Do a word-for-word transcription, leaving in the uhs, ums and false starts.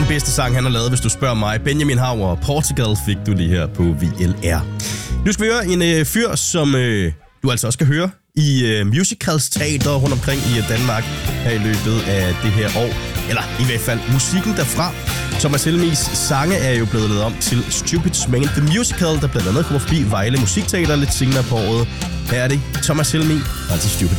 bedste sang, han har lavet, hvis du spørger mig. Benjamin Hav og Portugal fik du lige her på V L R. Nu skal vi høre en øh, fyr, som øh, du altså også skal høre i øh, musicals teater rundt omkring i Danmark her i løbet af det her år. Eller i hvert fald musikken derfra. Thomas Helmigs sange er jo blevet lavet om til Stupid Man the Musical, der blandt andet kommer forbi Vejle Musikteater lidt senere på året. Her er det Thomas Helmig, altså Stupid